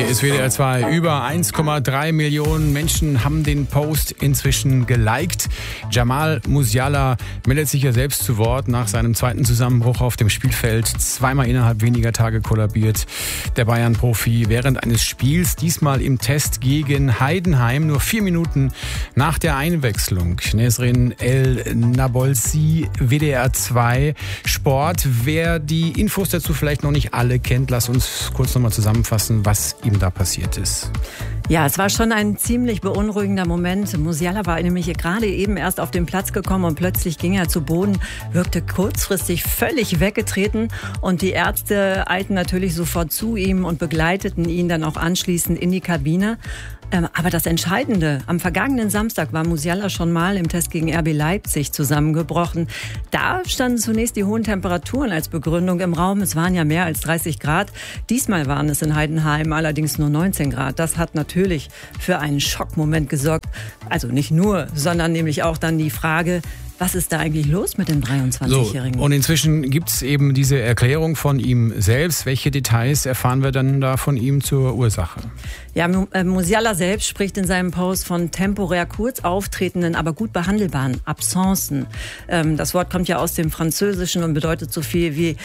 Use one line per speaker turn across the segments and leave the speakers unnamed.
Hier ist WDR 2. Über 1,3 Millionen Menschen haben den Post inzwischen geliked. Jamal Musiala meldet sich ja selbst zu Wort nach seinem zweiten Zusammenbruch auf dem Spielfeld. Zweimal innerhalb weniger Tage kollabiert der Bayern-Profi während eines Spiels, diesmal im Test gegen Heidenheim, nur 4 Minuten nach der Einwechslung. Nesrin El-Nabolsi, WDR 2 Sport. Wer die Infos dazu vielleicht noch nicht alle kennt, lass uns kurz nochmal zusammenfassen, was ihm da passiert ist.
Ja, es war schon ein ziemlich beunruhigender Moment. Musiala war nämlich gerade eben erst auf den Platz gekommen und plötzlich ging er zu Boden, wirkte kurzfristig völlig weggetreten und die Ärzte eilten natürlich sofort zu ihm und begleiteten ihn dann auch anschließend in die Kabine. Aber das Entscheidende, am vergangenen Samstag war Musiala schon mal im Test gegen RB Leipzig zusammengebrochen. Da standen zunächst die hohen Temperaturen als Begründung im Raum. Es waren ja mehr als 30 Grad. Diesmal waren es in Heidenheim allerdings nur 19 Grad. Das hat natürlich für einen Schockmoment gesorgt. Also nicht nur, sondern nämlich auch dann die Frage, was ist da eigentlich los mit dem 23-Jährigen?
So, und inzwischen gibt es eben diese Erklärung von ihm selbst. Welche Details erfahren wir dann da von ihm zur Ursache?
Ja, Musiala selbst spricht in seinem Post von temporär kurz auftretenden, aber gut behandelbaren Absenzen. Das Wort kommt ja aus dem Französischen und bedeutet so viel wie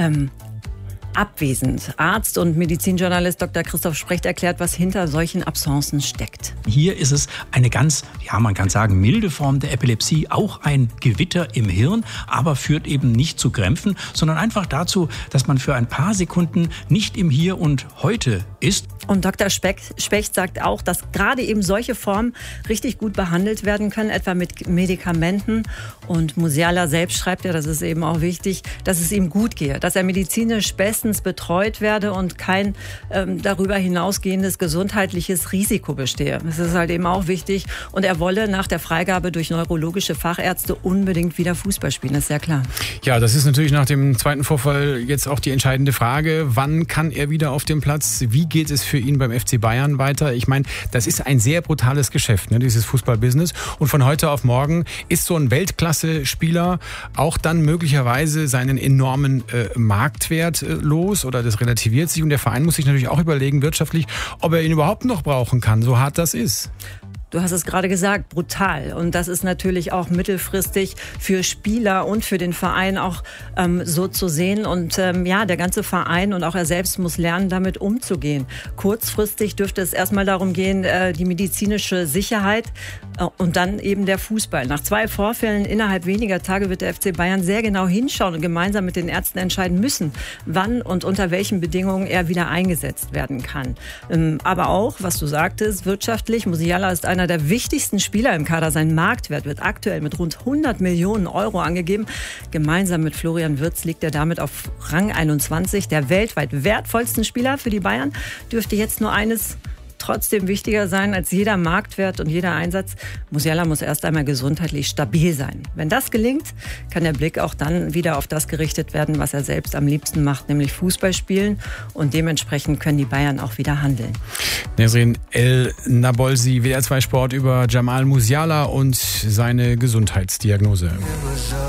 abwesend. Arzt und Medizinjournalist Dr. Christoph Specht erklärt, was hinter solchen Absenzen steckt.
Hier ist es eine ganz, man kann sagen, milde Form der Epilepsie, auch ein Gewitter im Hirn, aber führt eben nicht zu Krämpfen, sondern einfach dazu, dass man für ein paar Sekunden nicht im Hier und Heute ist.
Und Dr. Specht sagt auch, dass gerade eben solche Formen richtig gut behandelt werden können, etwa mit Medikamenten. Und Musiala selbst schreibt ja, das ist eben auch wichtig, dass es ihm gut gehe, dass er medizinisch bestens betreut werde und kein darüber hinausgehendes gesundheitliches Risiko bestehe. Das ist halt eben auch wichtig. Und er wolle nach der Freigabe durch neurologische Fachärzte unbedingt wieder Fußball spielen, das ist ja klar.
Ja, das ist natürlich nach dem zweiten Vorfall jetzt auch die entscheidende Frage. Wann kann er wieder auf dem Platz? Wie geht es für ihn beim FC Bayern weiter? Ich meine, das ist ein sehr brutales Geschäft, ne, dieses Fußballbusiness. Und von heute auf morgen ist so ein Weltklasse-Spieler auch dann möglicherweise seinen enormen Marktwert los oder das relativiert sich. Und der Verein muss sich natürlich auch überlegen, wirtschaftlich, ob er ihn überhaupt noch brauchen kann, so hart das ist.
Du hast es gerade gesagt, brutal. Und das ist natürlich auch mittelfristig für Spieler und für den Verein auch so zu sehen. Und der ganze Verein und auch er selbst muss lernen, damit umzugehen. Kurzfristig dürfte es erstmal darum gehen, die medizinische Sicherheit und dann eben der Fußball. Nach 2 Vorfällen innerhalb weniger Tage wird der FC Bayern sehr genau hinschauen und gemeinsam mit den Ärzten entscheiden müssen, wann und unter welchen Bedingungen er wieder eingesetzt werden kann. Aber auch, was du sagtest, wirtschaftlich, Musiala ist einer der wichtigsten Spieler im Kader. Sein Marktwert wird aktuell mit rund 100 Millionen Euro angegeben. Gemeinsam mit Florian Wirtz liegt er damit auf Rang 21. Der weltweit wertvollsten Spieler für die Bayern dürfte jetzt nur eines trotzdem wichtiger sein als jeder Marktwert und jeder Einsatz. Musiala muss erst einmal gesundheitlich stabil sein. Wenn das gelingt, kann der Blick auch dann wieder auf das gerichtet werden, was er selbst am liebsten macht, nämlich Fußball spielen. Und dementsprechend können die Bayern auch wieder handeln.
Nesrin El-Nabolsi, WDR 2 Sport über Jamal Musiala und seine Gesundheitsdiagnose.